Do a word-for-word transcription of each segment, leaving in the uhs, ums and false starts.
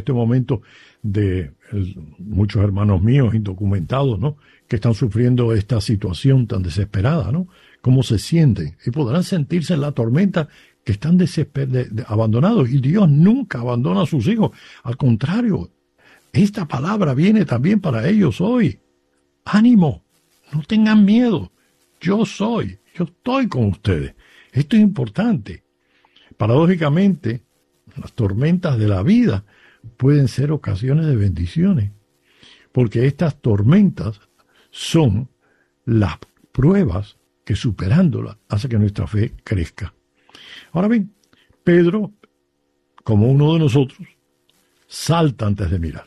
este momento de el, muchos hermanos míos indocumentados, ¿no?, que están sufriendo esta situación tan desesperada, ¿no? ¿Cómo se sienten? Y podrán sentirse en la tormenta que están desesper- de, de, abandonados. Y Dios nunca abandona a sus hijos. Al contrario, esta palabra viene también para ellos hoy. Ánimo, no tengan miedo. Yo soy, yo estoy con ustedes. Esto es importante. Paradójicamente, las tormentas de la vida pueden ser ocasiones de bendiciones, porque estas tormentas son las pruebas que, superándolas, hace que nuestra fe crezca. Ahora bien, Pedro, como uno de nosotros, salta antes de mirar.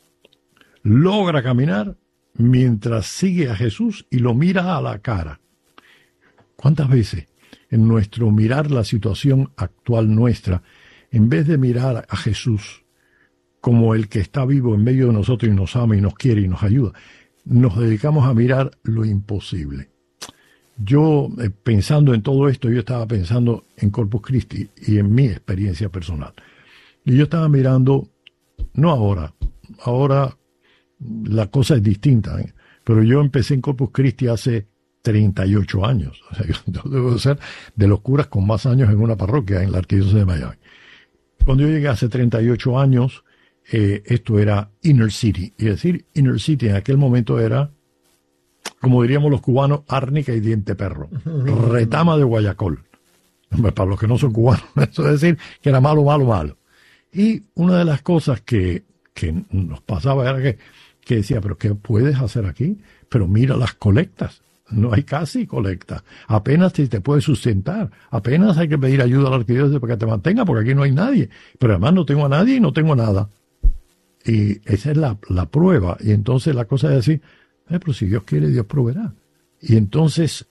Logra caminar mientras sigue a Jesús y lo mira a la cara. ¿Cuántas veces en nuestro mirar la situación actual nuestra, en vez de mirar a Jesús como el que está vivo en medio de nosotros y nos ama y nos quiere y nos ayuda, nos dedicamos a mirar lo imposible? Yo, eh, pensando en todo esto, yo estaba pensando en Corpus Christi y en mi experiencia personal. Y yo estaba mirando, no ahora, ahora la cosa es distinta, ¿eh? Pero yo empecé en Corpus Christi hace treinta y ocho años. O sea, yo, yo debo ser de los curas con más años en una parroquia en la Arquidiócesis de Miami. Cuando yo llegué hace treinta y ocho años, eh, esto era Inner City. Y decir Inner City en aquel momento era, como diríamos los cubanos, árnica y diente perro. Retama de Guayacol. Para los que no son cubanos, eso es decir, que era malo, malo, malo. Y una de las cosas que, que nos pasaba era que, que decía, pero ¿qué puedes hacer aquí? Pero mira las colectas. No hay casi colecta. Apenas te, te puedes sustentar. Apenas hay que pedir ayuda a la arquidiócesis para que te mantenga, porque aquí no hay nadie. Pero además no tengo a nadie y no tengo nada. Y esa es la, la prueba. Y entonces la cosa es decir, eh, pero si Dios quiere, Dios proveerá. Y entonces,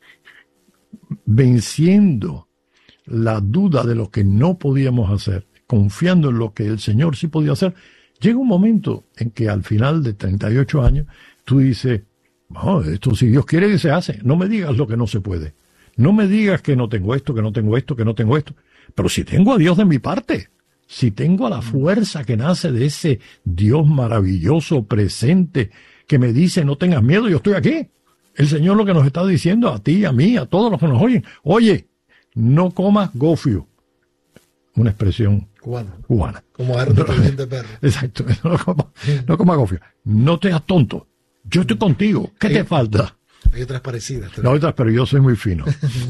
venciendo la duda de lo que no podíamos hacer, confiando en lo que el Señor sí podía hacer, llega un momento en que al final de treinta y ocho años, tú dices, oh, esto si Dios quiere que se hace. No me digas lo que no se puede. No me digas que no tengo esto, que no tengo esto, que no tengo esto. Pero si tengo a Dios de mi parte, si tengo a la fuerza que nace de ese Dios maravilloso, presente, que me dice, no tengas miedo, yo estoy aquí. El Señor lo que nos está diciendo a ti, a mí, a todos los que nos oyen, oye, no comas gofio. Una expresión cubana. cubana. Como harto también de perro. Exacto, no comas no coma gofio. No te hagas tonto. Yo estoy contigo. ¿Qué hay, te falta? Hay otras parecidas. No, otras, pero yo soy muy fino.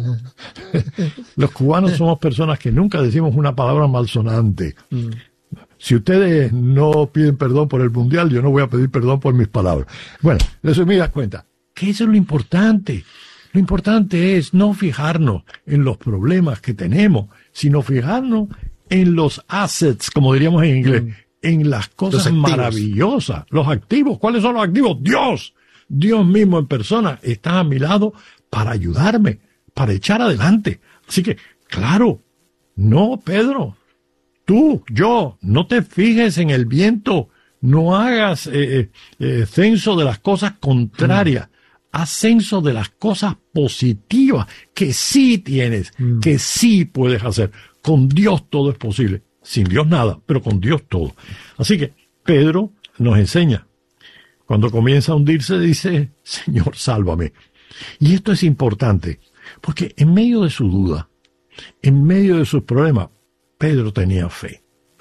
Los cubanos somos personas que nunca decimos una palabra malsonante. Mm. Si ustedes no piden perdón por el mundial, yo no voy a pedir perdón por mis palabras. Bueno, eso me das cuenta. Que eso es lo importante. Lo importante es no fijarnos en los problemas que tenemos, sino fijarnos en los assets, como diríamos en inglés. Mm. En las cosas los maravillosas, los activos. ¿Cuáles son los activos? Dios, Dios mismo en persona está a mi lado para ayudarme, para echar adelante. Así que, claro, no, Pedro, tú, yo, no te fijes en el viento, no hagas eh, eh, censo de las cosas contrarias, mm. haz censo de las cosas positivas que sí tienes, mm. que sí puedes hacer. Con Dios todo es posible. Sin Dios nada, pero con Dios todo. Así que Pedro nos enseña. Cuando comienza a hundirse, dice, Señor, sálvame. Y esto es importante, porque en medio de su duda, en medio de sus problemas, Pedro tenía fe.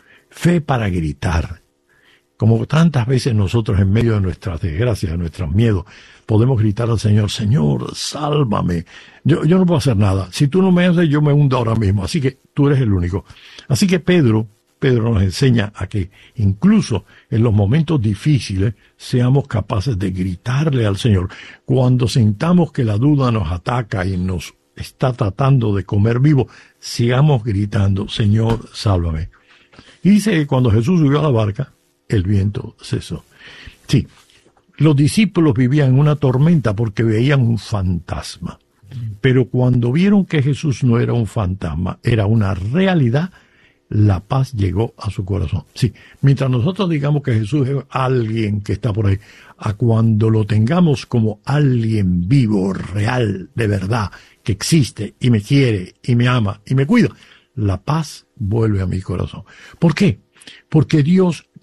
Fe para gritar. Como tantas veces nosotros en medio de nuestras desgracias, de nuestros miedos, podemos gritar al Señor, Señor, sálvame. Yo, yo no puedo hacer nada. Si tú no me haces, yo me hundo ahora mismo. Así que tú eres el único. Así que Pedro, Pedro nos enseña a que incluso en los momentos difíciles seamos capaces de gritarle al Señor. Cuando sintamos que la duda nos ataca y nos está tratando de comer vivo, sigamos gritando, Señor, sálvame. Y dice que cuando Jesús subió a la barca, el viento cesó. Sí, los discípulos vivían en una tormenta porque veían un fantasma. Pero cuando vieron que Jesús no era un fantasma, era una realidad, la paz llegó a su corazón. Sí, mientras nosotros digamos que Jesús es alguien que está por ahí, a cuando lo tengamos como alguien vivo, real, de verdad, que existe y me quiere y me ama y me cuida, la paz vuelve a mi corazón. ¿Por qué? Porque Dios